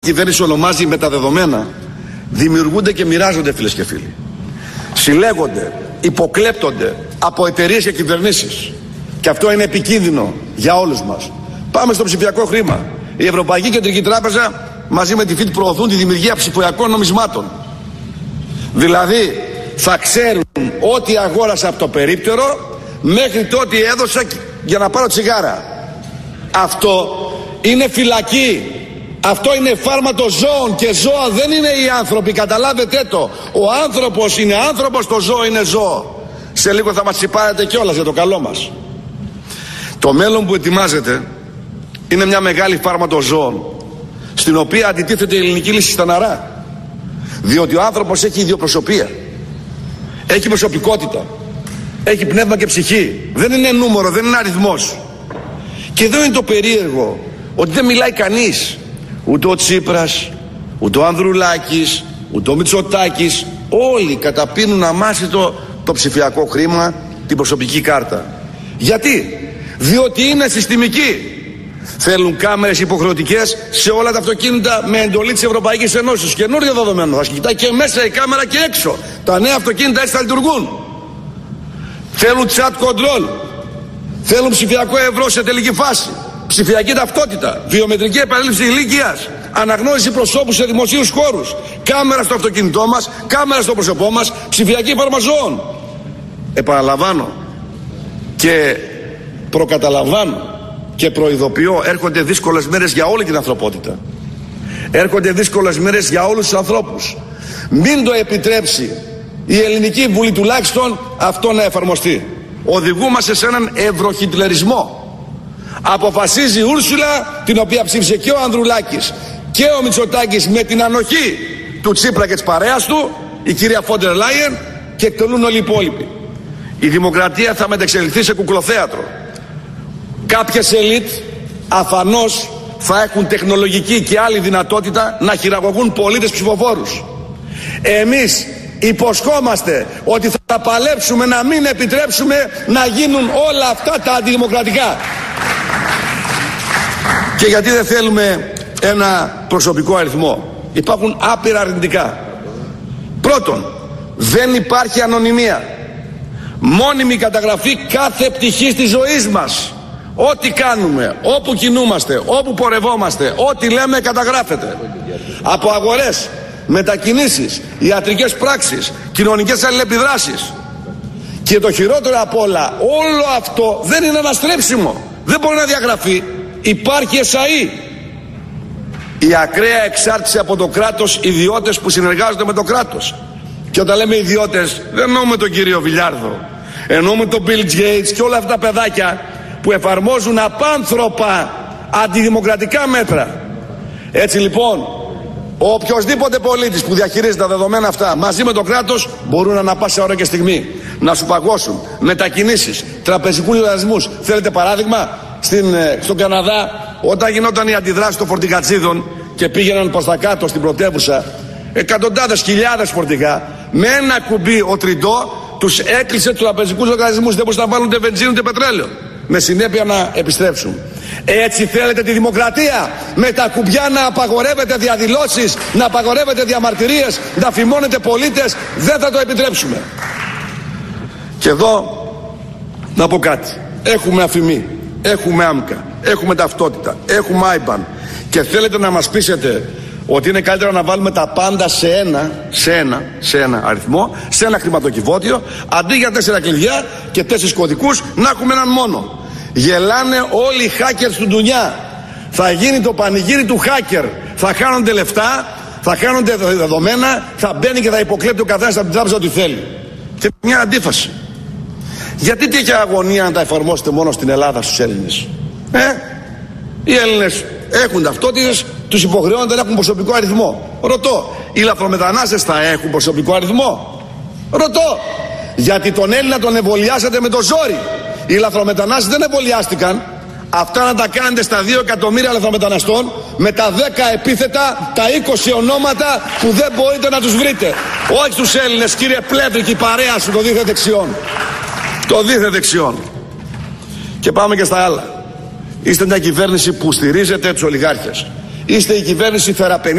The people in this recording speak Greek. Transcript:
Η κυβέρνηση ονομάζει μεταδεδομένα, δημιουργούνται και μοιράζονται, φίλες και φίλοι. Συλλέγονται, υποκλέπτονται από εταιρείες και κυβερνήσεις. Και αυτό είναι επικίνδυνο για όλους μας. Πάμε στο ψηφιακό χρήμα. Η Ευρωπαϊκή Κεντρική Τράπεζα μαζί με τη ΦΙΤ προωθούν τη δημιουργία ψηφιακών νομισμάτων. Δηλαδή θα ξέρουν ό,τι αγόρασα από το περίπτερο μέχρι το ό,τι έδωσα για να πάρω τσιγάρα. Αυτό είναι φυλακή. Αυτό είναι φάρματο ζώων και ζώα δεν είναι οι άνθρωποι, καταλάβετε το. Ο άνθρωπος είναι άνθρωπος, το ζώο είναι ζώο. Σε λίγο θα μας τσιπάρετε κιόλας για το καλό μας. Το μέλλον που ετοιμάζεται είναι μια μεγάλη φάρματο ζώων, στην οποία αντιτίθεται η ελληνική λύση στεναρά. Διότι ο άνθρωπος έχει ιδιοπροσωπία, έχει προσωπικότητα, έχει πνεύμα και ψυχή. Δεν είναι νούμερο, δεν είναι αριθμός. Και εδώ είναι το περίεργο, ότι δεν μιλάει κανείς. Ούτε ο Τσίπρας, ούτε ο Ανδρουλάκης, ούτε ο Μητσοτάκης. Όλοι καταπίνουν αμάσιτο το ψηφιακό χρήμα, την προσωπική κάρτα. Γιατί? Διότι είναι συστημική. Θέλουν κάμερες υποχρεωτικές σε όλα τα αυτοκίνητα με εντολή της Ευρωπαϊκής Ενώσης. Καινούριο δεδομένο. Θα κοιτάει και μέσα η κάμερα και έξω. Τα νέα αυτοκίνητα έτσι θα λειτουργούν. Θέλουν chat control. Θέλουν ψηφιακό ευρώ σε τελική φάση. Ψηφιακή ταυτότητα, βιομετρική επαλήθευση ηλικίας, αναγνώριση προσώπου σε δημοσίους χώρους, κάμερα στο αυτοκίνητό μας, κάμερα στο πρόσωπό μας, ψηφιακή φαρμαζώων. Επαναλαμβάνω και προκαταλαμβάνω και προειδοποιώ, έρχονται δύσκολες μέρες για όλη την ανθρωπότητα. Έρχονται δύσκολες μέρες για όλους τους ανθρώπους. Μην το επιτρέψει η Ελληνική Βουλή τουλάχιστον αυτό να εφαρμοστεί. Οδηγούμαστε σε έναν ευρωχιτλερισμό. Αποφασίζει η Ούρσουλα, την οποία ψήφισε και ο Ανδρουλάκης και ο Μητσοτάκης με την ανοχή του Τσίπρα και της παρέας του, η κυρία Φόντερ Λάιεν, και εκτελούν όλοι οι υπόλοιποι. Η δημοκρατία θα μετεξελιχθεί σε κουκλοθέατρο. Κάποιες ελίτ αφανώς θα έχουν τεχνολογική και άλλη δυνατότητα να χειραγωγούν πολίτες ψηφοφόρους. Εμείς υποσχόμαστε ότι θα παλέψουμε να μην επιτρέψουμε να γίνουν όλα αυτά τα αντιδημοκρατικά. Και γιατί δεν θέλουμε ένα προσωπικό αριθμό? Υπάρχουν άπειρα αρνητικά. Πρώτον, δεν υπάρχει ανωνυμία. Μόνιμη καταγραφή κάθε πτυχής της ζωής μας. Ό,τι κάνουμε, όπου κινούμαστε, όπου πορευόμαστε, ό,τι λέμε καταγράφεται. Από αγορές, μετακινήσεις, ιατρικές πράξεις, κοινωνικές αλληλεπιδράσεις. Και το χειρότερο απ' όλα, όλο αυτό δεν είναι αναστρέψιμο. Δεν μπορεί να διαγραφεί. Υπάρχει ΕΣΑΗ. Η ακραία εξάρτηση από το κράτος, ιδιώτες που συνεργάζονται με το κράτος. Και όταν λέμε ιδιώτες, δεν εννοούμε τον κύριο Βιλιάρδο. Εννοούμε τον Bill Gates και όλα αυτά τα παιδάκια που εφαρμόζουν απάνθρωπα αντιδημοκρατικά μέτρα. Έτσι λοιπόν, ο οποιοσδήποτε πολίτης που διαχειρίζεται τα δεδομένα αυτά μαζί με το κράτος μπορούν ανά πάσα ώρα και στιγμή να σου παγώσουν μετακινήσεις, τραπεζικούς λογαριασμούς. Θέλετε παράδειγμα? Στον Καναδά, όταν γινόταν η αντιδράση των φορτηγατσίδων και πήγαιναν προς τα κάτω στην πρωτεύουσα, εκατοντάδες χιλιάδες φορτηγά, με ένα κουμπί ο Τριντό τους έκλεισε τους τραπεζικούς λογαριασμούς. Δεν μπορούσαν να βάλουν ούτε βενζίνη ούτε πετρέλαιο, με συνέπεια να επιστρέψουν. Έτσι θέλετε τη δημοκρατία? Με τα κουμπιά να απαγορεύετε διαδηλώσεις, να απαγορεύετε διαμαρτυρίες, να φημώνετε πολίτες? Δεν θα το επιτρέψουμε. Και εδώ να πω κάτι. Έχουμε αφημί, έχουμε άμκα, έχουμε ταυτότητα, έχουμε άιμπαν. Και θέλετε να μας πείσετε ότι είναι καλύτερο να βάλουμε τα πάντα σε ένα αριθμό, σε ένα χρηματοκιβώτιο, αντί για 4 κλειδιά και 4 κωδικούς να έχουμε έναν μόνο. Γελάνε όλοι οι hackers του ντουνιά. Θα γίνει το πανηγύρι του hacker. Θα χάνονται λεφτά, θα χάνονται δεδομένα, θα μπαίνει και θα υποκλέπτει ο καθένας από την τράπεζα ό,τι θέλει. Και μια αντίφαση. Γιατί τέτοια αγωνία να τα εφαρμόσετε μόνο στην Ελλάδα στους Έλληνες? Οι Έλληνες έχουν ταυτότητες, τους υποχρεώνονται να έχουν προσωπικό αριθμό. Ρωτώ, οι λαθρομετανάστες θα έχουν προσωπικό αριθμό? Ρωτώ, γιατί τον Έλληνα τον εμβολιάσατε με το ζόρι. Οι λαθρομετανάστες δεν εμβολιάστηκαν. Αυτά να τα κάνετε στα 2 εκατομμύρια λαθρομεταναστών με τα 10 επίθετα, τα 20 ονόματα που δεν μπορείτε να τους βρείτε. Όχι στους Έλληνες, κύριε Πλεύρικη, παρέα σου, το δίθε δεξιόν. Το δίθε δεξιόν. Και πάμε και στα άλλα. Είστε μια κυβέρνηση που στηρίζετε τους ολιγάρχες. Είστε η κυβέρνηση Φεραπενή.